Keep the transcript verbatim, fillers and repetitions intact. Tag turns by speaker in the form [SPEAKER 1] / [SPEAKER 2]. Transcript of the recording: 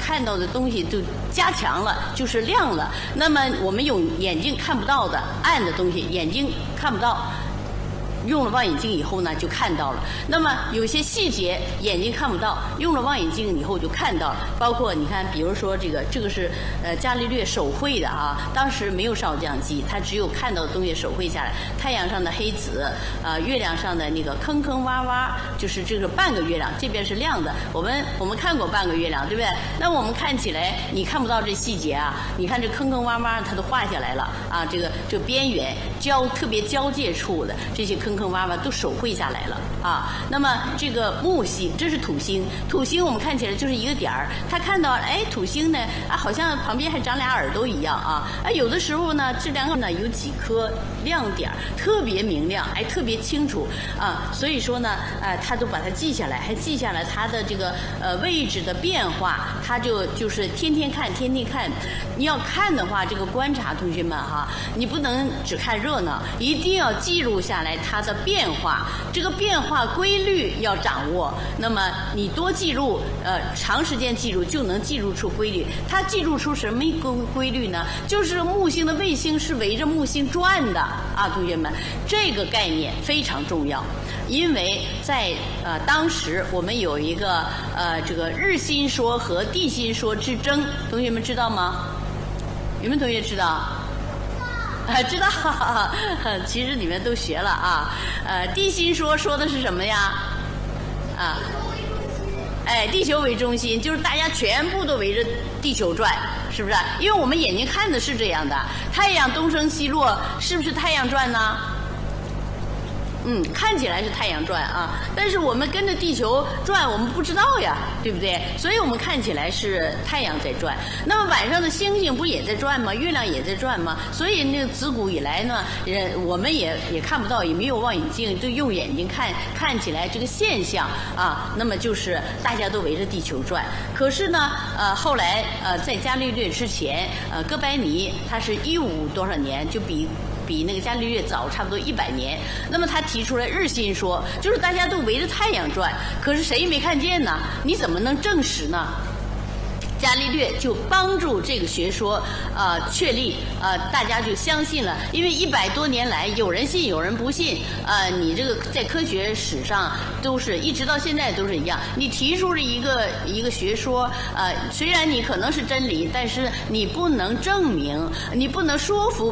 [SPEAKER 1] 看到的东西就加强了，就是亮了。那么我们用眼睛看不到的暗的东西，眼睛看不到。用了望远镜以后呢，就看到了。那么有些细节眼睛看不到，用了望远镜以后就看到了。包括你看，比如说这个，这个是呃伽利略手绘的啊，当时没有照相机，他只有看到的东西手绘下来。太阳上的黑子，呃，月亮上的那个坑坑洼洼，就是这个半个月亮，这边是亮的。我们我们看过半个月亮，对不对？那我们看起来你看不到这细节啊，你看这坑坑洼洼，它都画下来了啊，这个这个边缘交特别交界处的这些坑坑洼洼都手绘下来了啊。那么这个木星，这是土星，土星我们看起来就是一个点儿，他看到哎土星呢啊，好像旁边还长俩耳朵一样啊，啊有的时候呢这两个呢有几颗亮点，特别明亮，哎特别清楚啊，所以说呢呃他都把它记下来，还记下来它的这个呃位置的变化，他就就是天天看天天看。你要看的话，这个观察同学们哈，你不能只看热闹，一定要记录下来它的变化，这个变化规律要掌握。那么你多记录，呃，长时间记录就能记录出规律。它记录出什么规规律呢？就是木星的卫星是围着木星转的啊，同学们，这个概念非常重要。因为在呃当时我们有一个呃这个日心说和地心说之争，同学们知道吗？有没有同学知道？啊，知道，哈哈，其实你们都学了啊。呃，地心说说的是什么呀？啊，哎，地球为中心，就是大家全部都围着地球转，是不是？因为我们眼睛看的是这样的，太阳东升西落，是不是太阳转呢？嗯，看起来是太阳转啊，但是我们跟着地球转，我们不知道呀，对不对？所以我们看起来是太阳在转。那么晚上的星星不也在转吗？月亮也在转吗？所以那个自古以来呢，人我们也也看不到，也没有望远镜，就用眼睛看，看起来这个现象啊，那么就是大家都围着地球转。可是呢，呃，后来呃，在伽利略之前，呃，哥白尼他是一五多少年就比。比那个伽利略早差不多一百年，那么他提出来日心说，就是大家都围着太阳转，可是谁也没看见呢？你怎么能证实呢？伽利略就帮助这个学说呃确立，呃大家就相信了，因为一百多年来有人信有人不信，呃你这个在科学史上都是一直到现在都是一样，你提出了一个一个学说，呃虽然你可能是真理，但是你不能证明，你不能说服